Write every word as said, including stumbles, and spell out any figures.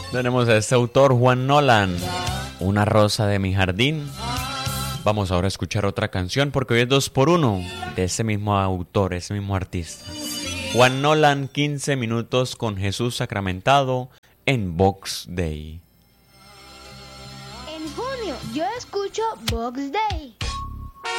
Tenemos a este autor, Juan Nolan, Una rosa de mi jardín. Vamos ahora a escuchar otra canción porque hoy es dos por uno de ese mismo autor, ese mismo artista. Juan Nolan, quince minutos con Jesús sacramentado en Box Day. En junio yo escucho Box Day.